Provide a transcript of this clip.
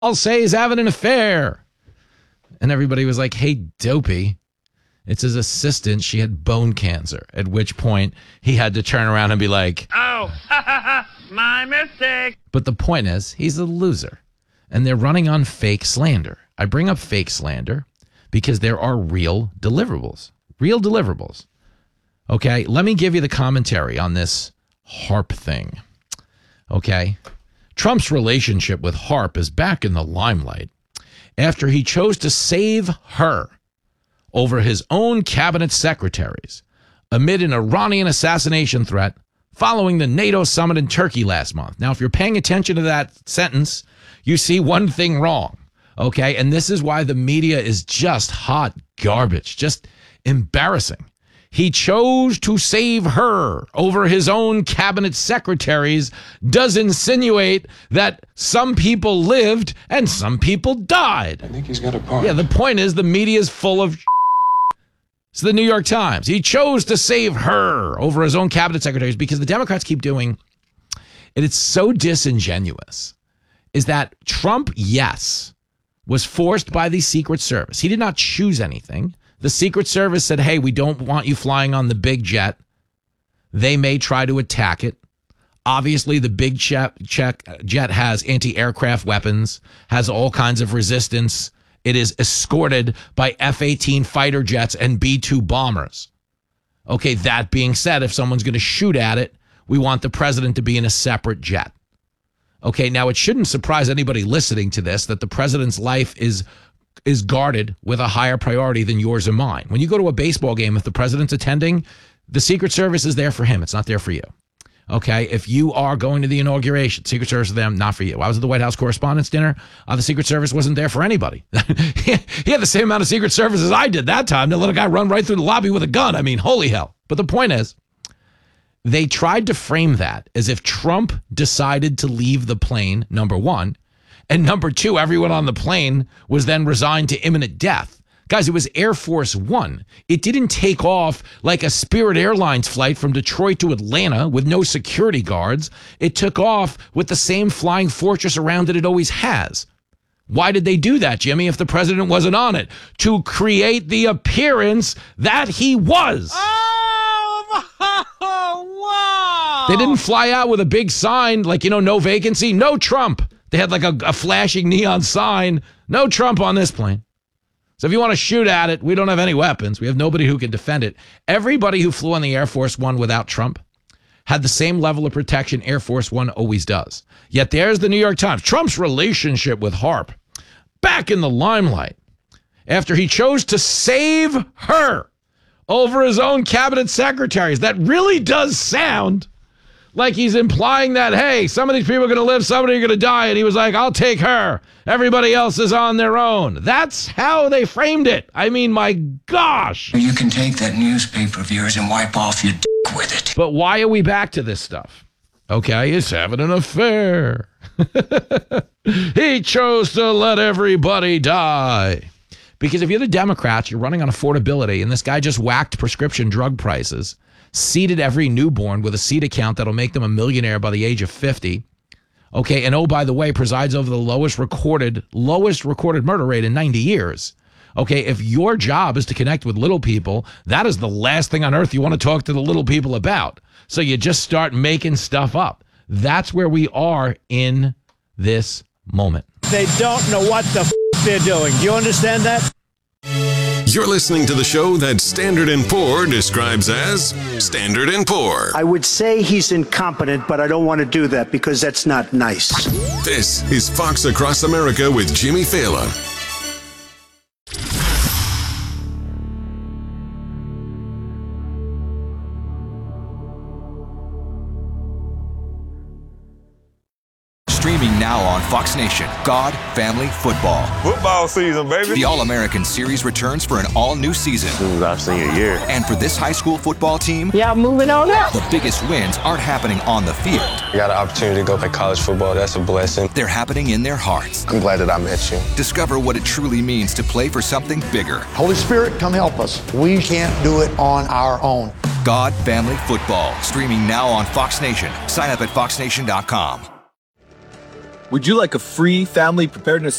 I'll say he's having an affair. And everybody was like, hey, dopey. It's his assistant. She had bone cancer. At which point he had to turn around and be like, oh, my mistake. But the point is, he's a loser. And they're running on fake slander. I bring up fake slander because there are real deliverables. Real deliverables. Okay, let me give you the commentary on this HAARP thing. Okay, Trump's relationship with HAARP is back in the limelight after he chose to save her over his own cabinet secretaries amid an Iranian assassination threat following the NATO summit in Turkey last month. Now, if you're paying attention to that sentence, you see one thing wrong, okay? And this is why the media is just hot garbage, just embarrassing. He chose to save her over his own cabinet secretaries does insinuate that some people lived and some people died. I think he's got a point. Yeah, the point is the media is full of It's the New York Times. He chose to save her over his own cabinet secretaries because the Democrats keep doing, and it's so disingenuous, is that Trump, yes, was forced by the Secret Service. He did not choose anything. The Secret Service said, hey, we don't want you flying on the big jet. They may try to attack it. Obviously, the big jet has anti-aircraft weapons, has all kinds of resistance. It is escorted by F-18 fighter jets and B-2 bombers. Okay, that being said, if someone's going to shoot at it, we want the president to be in a separate jet. Okay, now it shouldn't surprise anybody listening to this that the president's life is guarded with a higher priority than yours or mine. When you go to a baseball game, if the president's attending, the Secret Service is there for him. It's not there for you. Okay, if you are going to the inauguration, Secret Service is there, not for you. I was at the White House Correspondents' Dinner. The Secret Service wasn't there for anybody. He had the same amount of Secret Service as I did that time to let a guy run right through the lobby with a gun. I mean, holy hell. But the point is, they tried to frame that as if Trump decided to leave the plane, number one, and number two, everyone on the plane was then resigned to imminent death. Guys, it was Air Force One. It didn't take off like a Spirit Airlines flight from Detroit to Atlanta with no security guards. It took off with the same flying fortress around it always has. Why did they do that, Jimmy, if the president wasn't on it? To create the appearance that he was. Oh, wow. They didn't fly out with a big sign like, no vacancy, no Trump. They had like a flashing neon sign, no Trump on this plane. So if you want to shoot at it, we don't have any weapons. We have nobody who can defend it. Everybody who flew on the Air Force One without Trump had the same level of protection Air Force One always does. Yet there's the New York Times. Trump's relationship with HAARP back in the limelight after he chose to save her over his own cabinet secretaries. That really does sound like he's implying that, hey, some of these people are going to live, some of them are going to die. And he was like, I'll take her. Everybody else is on their own. That's how they framed it. I mean, my gosh. You can take that newspaper of yours and wipe off your dick with it. But why are we back to this stuff? Okay, he's having an affair. He chose to let everybody die. Because if you're the Democrats, you're running on affordability, and this guy just whacked prescription drug prices, seeded every newborn with a seed account that'll make them a millionaire by the age of 50. Okay, and oh, by the way, presides over the lowest recorded murder rate in 90 years. Okay, if your job is to connect with little people, that is the last thing on earth you want to talk to the little people about. So you just start making stuff up. That's where we are in this moment. They don't know what the they're doing. Do you understand that? You're listening to the show that Standard & Poor describes as Standard & Poor. I would say he's incompetent, but I don't want to do that because that's not nice. This is Fox Across America with Jimmy Fallon. Streaming now on Fox Nation, God, Family, Football. Football season, baby. The All-American Series returns for an all-new season. This is our senior year. And for this high school football team, Yeah, moving on up. the biggest wins aren't happening on the field. I got an opportunity to go play college football. That's a blessing. They're happening in their hearts. I'm glad that I met you. Discover what it truly means to play for something bigger. Holy Spirit, come help us. We can't do it on our own. God, Family, Football. Streaming now on Fox Nation. Sign up at foxnation.com. Would you like a free family preparedness